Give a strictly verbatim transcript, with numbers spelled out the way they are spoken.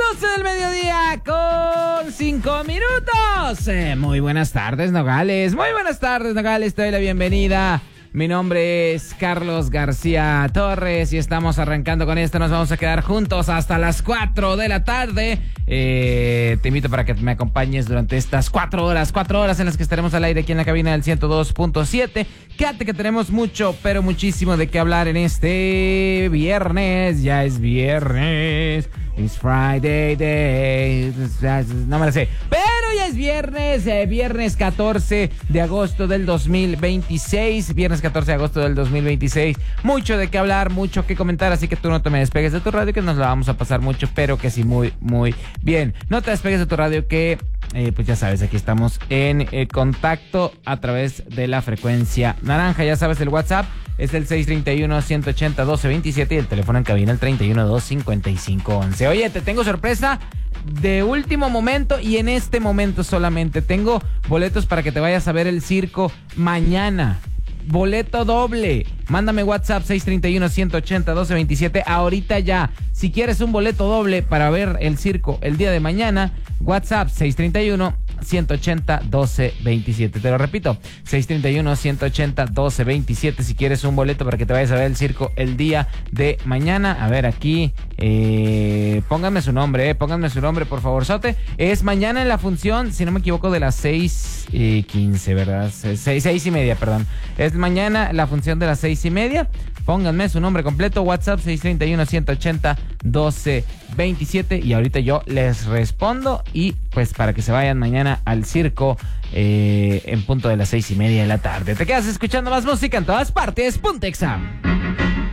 doce del mediodía con cinco minutos. Eh, muy buenas tardes, Nogales. Muy buenas tardes, Nogales. Te doy la bienvenida. Mi nombre es Carlos García Torres y estamos arrancando con esto. Nos vamos a quedar juntos hasta las cuatro de la tarde. Eh, te invito para que me acompañes durante estas cuatro horas, cuatro horas en las que estaremos al aire aquí en la cabina del ciento dos punto siete. Quédate que tenemos mucho, pero muchísimo de qué hablar en este viernes. Ya es viernes. It's Friday day. No me la sé. Pero ya es viernes, eh, viernes catorce de agosto del dos mil veintiséis. Viernes catorce de agosto del dos mil veintiséis. Mucho de qué hablar, mucho que comentar. Así que tú no te me despegues de tu radio, que nos la vamos a pasar mucho, pero que sí, muy, muy bien. No te despegues de tu radio, que eh, pues ya sabes, aquí estamos en eh, contacto a través de la frecuencia naranja. Ya sabes, el WhatsApp es el seis tres uno, uno ocho cero, uno dos dos siete y el teléfono en cabina el treinta y uno, dos cincuenta y cinco once. Oye, te tengo sorpresa de último momento y en este momento solamente. Tengo boletos para que te vayas a ver el circo mañana. Boleto doble. Mándame WhatsApp seis tres uno, uno ocho cero, uno dos dos siete ahorita ya. Si quieres un boleto doble para ver el circo el día de mañana, WhatsApp seis tres uno, uno ocho cero, uno dos dos siete. Te lo repito, seis tres uno, uno ocho cero, uno dos dos siete si quieres un boleto para que te vayas a ver el circo el día de mañana. A ver aquí, eh, pónganme su nombre, eh, pónganme su nombre por favor, Sote. Es mañana en la función, si no me equivoco, de las seis y quince, ¿verdad? seis, seis y media, perdón. Es mañana la función de las seis y media. Pónganme su nombre completo, WhatsApp seis tres uno, uno ocho cero, uno dos dos siete y ahorita yo les respondo y pues para que se vayan mañana al circo eh, en punto de las seis y media de la tarde. Te quedas escuchando más música en todas partes. Punto Exam.